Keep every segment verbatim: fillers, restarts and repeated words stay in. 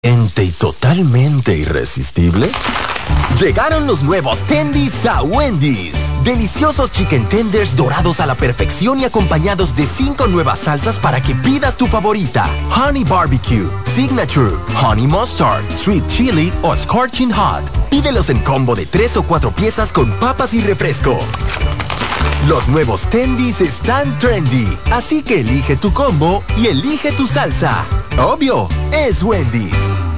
¿Y totalmente irresistible? Llegaron los nuevos Tendies a Wendy's. Deliciosos chicken tenders dorados a la perfección y acompañados de cinco nuevas salsas para que pidas tu favorita. Honey Barbecue, Signature, Honey Mustard, Sweet Chili o Scorching Hot. Pídelos en combo de tres o cuatro piezas con papas y refresco. Los nuevos Tendies están trendy, así que elige tu combo y elige tu salsa. Obvio, es Wendy's.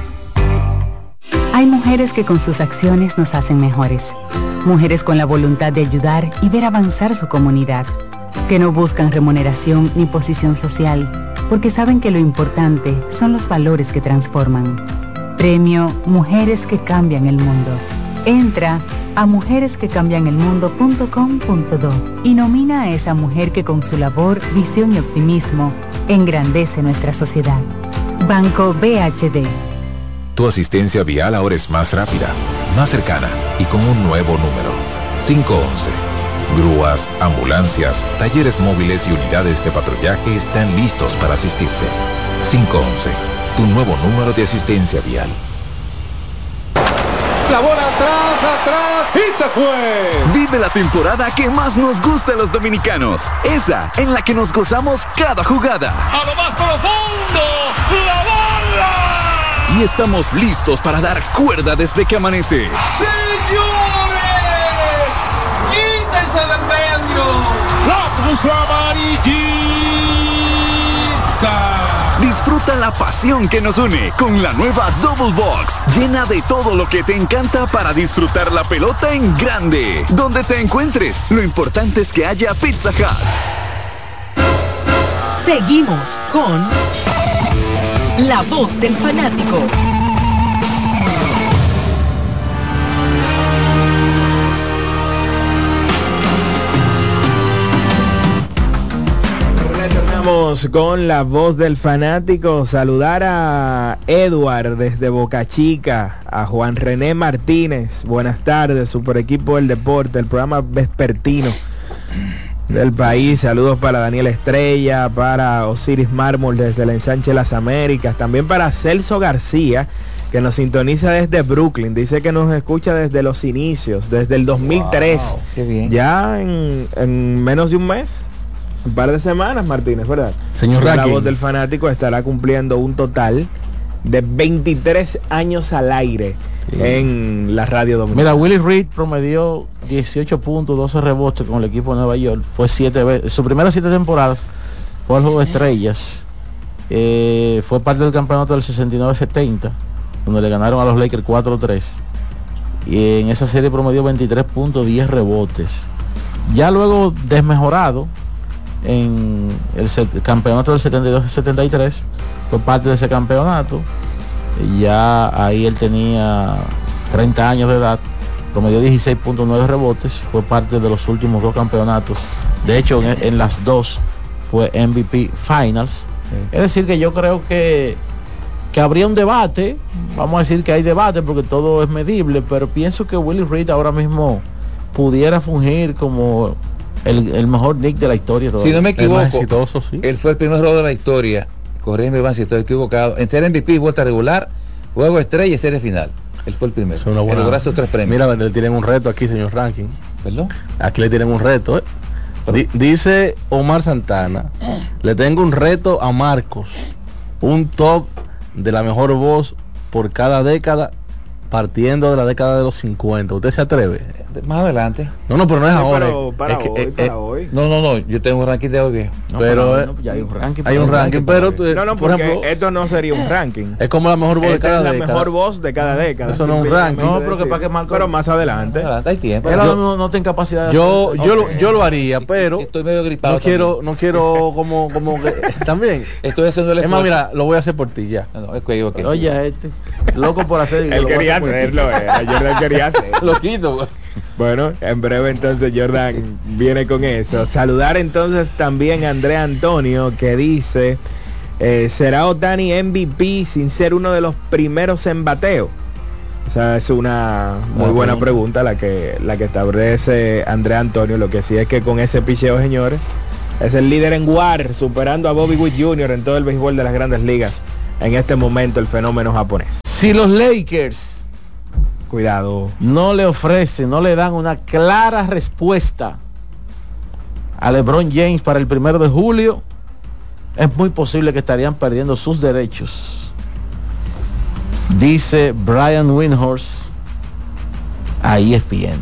Hay mujeres que con sus acciones nos hacen mejores. Mujeres con la voluntad de ayudar y ver avanzar su comunidad. Que no buscan remuneración ni posición social, porque saben que lo importante son los valores que transforman. Premio Mujeres que Cambian el Mundo. Entra a mujeres que cambian el mundo punto com punto do y nomina a esa mujer que con su labor, visión y optimismo engrandece nuestra sociedad. Banco B H D. Tu asistencia vial ahora es más rápida, más cercana y con un nuevo número. cinco once. Grúas, ambulancias, talleres móviles y unidades de patrullaje están listos para asistirte. cinco once. Tu nuevo número de asistencia vial. La bola atrás, atrás y se fue. Vive la temporada que más nos gusta a los dominicanos. Esa en la que nos gozamos cada jugada. A lo más profundo, la bola. Y estamos listos para dar cuerda desde que amanece. ¡Señores! ¡Quítense del medio! ¡La puso amarillita! Disfruta la pasión que nos une con la nueva Double Box, llena de todo lo que te encanta para disfrutar la pelota en grande. Donde te encuentres, lo importante es que haya Pizza Hut. Seguimos con La Voz del Fanático. Con La Voz del Fanático, saludar a Edward desde Boca Chica, a Juan René Martínez, buenas tardes, super equipo del deporte, el programa vespertino del país, saludos para Daniel Estrella, para Osiris Mármol desde el Ensanche de las Américas, también para Celso García, que nos sintoniza desde Brooklyn, dice que nos escucha desde los inicios, desde el dos mil tres, wow, qué bien. Ya en, en menos de un mes. Un par de semanas, Martínez, ¿verdad? Señor La Ranking. Voz del Fanático estará cumpliendo un total de veintitrés años al aire sí. en la radio dominicana. Mira, Willie Reed promedió dieciocho puntos, doce rebotes con el equipo de Nueva York. Fue siete veces. Sus primeras siete temporadas fue al Juego de Estrellas. Eh, fue parte del campeonato del sesenta y nueve setenta, donde le ganaron a los Lakers cuatro tres. Y en esa serie promedió veintitrés puntos, diez rebotes. Ya luego desmejorado en el set, campeonato del setenta y dos setenta y tres, fue parte de ese campeonato. Ya ahí él tenía treinta años de edad, promedió dieciséis punto nueve rebotes, fue parte de los últimos dos campeonatos. De hecho, en, en las dos fue M V P Finals. Sí. Es decir, que yo creo que que habría un debate, vamos a decir que hay debate porque todo es medible, pero pienso que Willie Reed ahora mismo pudiera fungir como El, el mejor Knick de la historia. Si no me equivoco, exitoso, ¿sí? Él fue el primer jugador de la historia, corrígeme Iván si estoy equivocado, en ser M V P, vuelta regular, juego estrella y serie final. Él fue el primero. Es una buena... En lograr esos tres premios. Mira, le tienen un reto aquí, señor Ranking. ¿Perdón? Aquí le tienen un reto, ¿eh? D- dice Omar Santana, le tengo un reto a Marcos, un top de la mejor voz por cada década, partiendo de la década de los cincuenta. ¿Usted se atreve? Más adelante. No, no, pero no es sí, ahora. Pero para, es que, hoy, eh, para eh, hoy. No, no, no. Yo tengo un ranking de hoy viejo. No, pero pero no, ya hay un ranking. Hay un ranking, pero tú, no, no, por ejemplo, esto no sería un ranking. Es como la mejor voz Esta de cada es la década. mejor voz de cada década. Eso no es un ranking. No, pero que para que Marco. Pero más adelante. Más adelante hay tiempo. Él yo, no, no tiene capacidad de yo, hacer. yo, Okay. lo, yo lo haría, pero estoy medio gripado. No quiero, no quiero como, como que también. Estoy haciendo el esfuerzo. Es más, mira, lo voy a hacer por ti ya. No, no, es que, okay. Oye, este loco por hacer. Él quería hacerlo, eh. Ayer él quería hacerlo. Lo quito. Bueno, en breve entonces Jordan viene con eso. Saludar entonces también a Andrea Antonio, que dice eh, ¿será Ohtani M V P sin ser uno de los primeros en bateo? O sea, es una muy buena pregunta la que la que establece Andrea Antonio. Lo que sí es que con ese picheo, señores, es el líder en W A R, superando a Bobby Witt junior en todo el béisbol de las Grandes Ligas en este momento el fenómeno japonés. Si los Lakers, cuidado, no le ofrecen, no le dan una clara respuesta a LeBron James para el primero de julio, es muy posible que estarían perdiendo sus derechos, dice Brian Windhorst a E S P N.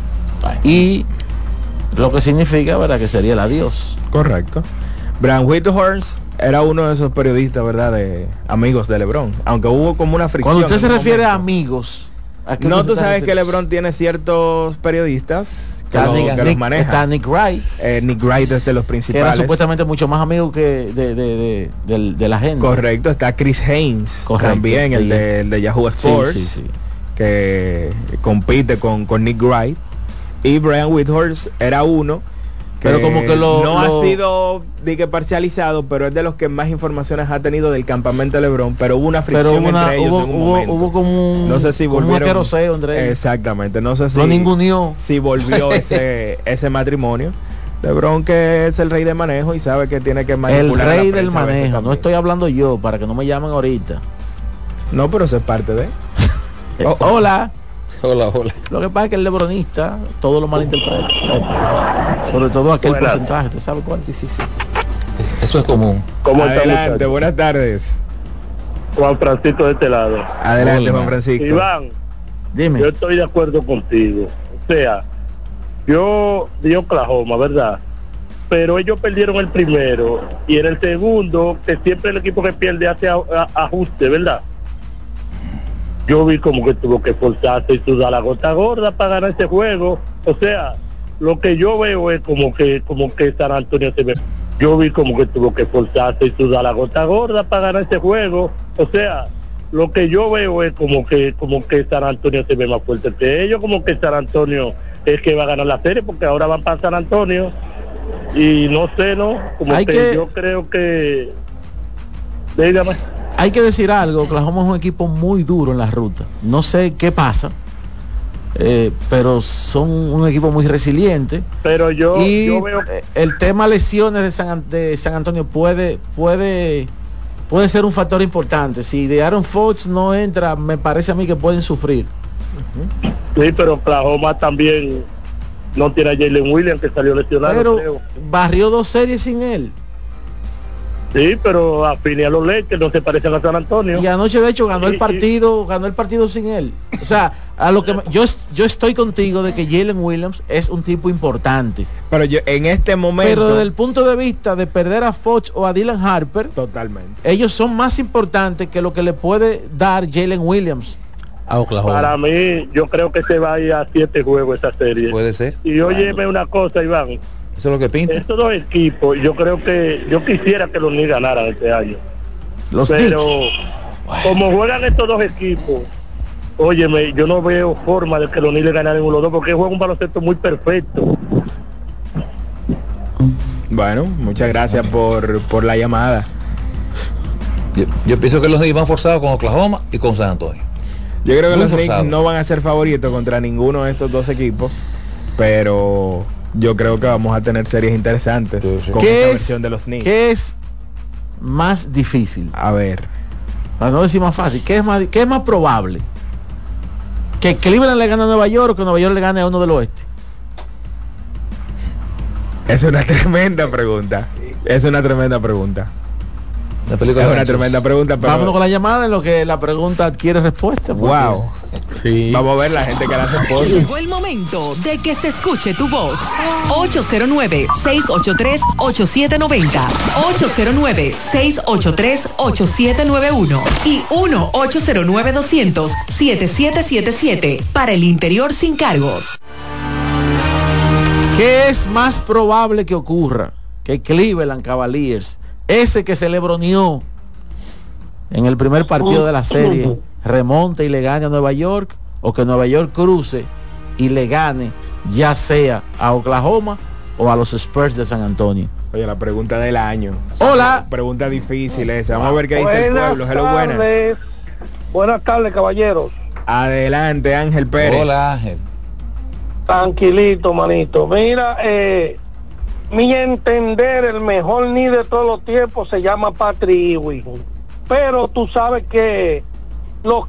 Y lo que significa, ¿verdad?, que sería el adiós. Correcto. Brian Windhorst era uno de esos periodistas, ¿verdad?, de amigos de LeBron, aunque hubo como una fricción. Cuando usted se refiere momento. a amigos, ¿a qué no, usted tú sabes refiere? que LeBron tiene ciertos periodistas que, lo, Nick, que los maneja. Está Nick Wright. Eh, Nick Wright es de los Que principales. era supuestamente mucho más amigo que de, de, de, de, de, de la gente. Correcto, está Chris Haynes. Correcto, también, el sí. de, el de Yahoo Sports, Sí, sí, sí. que compite con, con Nick Wright. Y Brian Windhorst era uno que pero como que lo, no lo... ha sido dique parcializado, pero es de los que más informaciones ha tenido del campamento de LeBron, pero hubo una fricción pero una, entre ellos hubo, en un hubo, momento. hubo como un, no sé si como volvieron un aqueroseo entre ellos. Exactamente, no sé si no ninguneó. si volvió ese ese matrimonio. LeBron, que es el rey de manejo y sabe que tiene que manipular el a la rey del prensa a veces manejo, no también. estoy hablando yo para que no me llamen ahorita. No, pero eso es parte de Oh, hola. Hola, hola. Lo que pasa es que el lebronista todo lo malinterpreta. Sobre todo aquel Buenas. porcentaje, ¿usted sabe cuál? Sí, sí, sí. Es- Eso es común. ¿Cómo está, Adelante, muchachos? buenas tardes. Juan Francisco de este lado. Adelante, Hola. Juan Francisco. Iván, Dime. yo estoy de acuerdo contigo. O sea, yo di Oklahoma, ¿verdad? Pero ellos perdieron el primero y en el segundo, que siempre el equipo que pierde hace a- a- ajuste, ¿verdad? Yo vi como que tuvo que esforzarse y sudar la gota gorda para ganar ese juego. O sea, lo que yo veo es como que como que San Antonio se ve. Yo vi como que tuvo que esforzarse y sudar la gota gorda para ganar ese juego. O sea, lo que yo veo es como que como que San Antonio se ve más fuerte que ellos, como que San Antonio es que va a ganar la serie porque ahora van para San Antonio y no sé, ¿no? Como Hay que, que- yo creo que dígame. Hay que decir algo, Oklahoma es un equipo muy duro en la ruta. No sé qué pasa, eh, pero son un equipo muy resiliente. Pero yo, y yo veo eh, el tema lesiones de San, An- de San Antonio puede puede puede ser un factor importante. Si de Aaron Fox no entra, me parece a mí que pueden sufrir. sí, pero Oklahoma también no tiene a Jalen Williams que salió lesionado, Pero creo. barrió dos series sin él. Sí, pero a fin y a los Lakers no se parecen a San Antonio. Y anoche de hecho ganó Sí, el partido, ganó el partido sin él. O sea, a lo que me- yo es- yo estoy contigo de que Jalen Williams es un tipo importante. Pero yo en este momento Pero desde el punto de vista de perder a Fox o a Dylan Harper, totalmente. ellos son más importantes que lo que le puede dar Jalen Williams a Oklahoma. Para mí, yo creo que se va a ir a siete juegos esa serie. Puede ser. Y óyeme una cosa, Iván. Eso es lo que pinta. Estos dos equipos, yo creo que yo quisiera que los Knicks ganaran este año. Los Pero Knicks. como juegan estos dos equipos, óyeme, yo no veo forma de que los Knicks le ganen uno o dos porque juegan un baloncesto muy perfecto. Bueno, muchas gracias por, por la llamada. Yo, yo pienso que los Knicks van forzados con Oklahoma y con San Antonio. Yo creo que Muy los Knicks forzado. no van a ser favoritos contra ninguno de estos dos equipos, pero yo creo que vamos a tener series interesantes Sí, sí. con ¿Qué esta es, versión de los Knicks. ¿Qué es más difícil? A ver, Para no decir más fácil, ¿qué es más, qué es más probable? ¿Que Cleveland le gane a Nueva York o que Nueva York le gane a uno del oeste? es una tremenda pregunta. Es una tremenda pregunta. La película Es de una Gansos. tremenda pregunta, pero Vámonos con la llamada en lo que la pregunta adquiere respuesta. porque- wow. Sí. Vamos a ver la gente que la hace por. Llegó el momento de que se escuche tu voz. ocho cero nueve, seis ocho tres, ocho siete nueve cero, ocho cero nueve, seis ocho tres, ocho siete nueve uno y uno ocho cero nueve, dos cero cero, siete siete siete siete para el interior sin cargos. ¿Qué es más probable que ocurra? Que Cleveland Cavaliers, ese que se le broneó en el primer partido de la serie, remonte y le gane a Nueva York, o que Nueva York cruce y le gane ya sea a Oklahoma o a los Spurs de San Antonio. Oye, la pregunta del año. Hola. Pregunta difícil esa. Vamos a ver qué dice el Buenas pueblo. Hello, buenas. tardes. Buenas tardes, caballeros. Adelante, Ángel Pérez. Hola, Ángel. Tranquilito, manito. Mira, eh, mi entender, el mejor ni de todos los tiempos se llama Patrick Ewing. pero tú sabes que los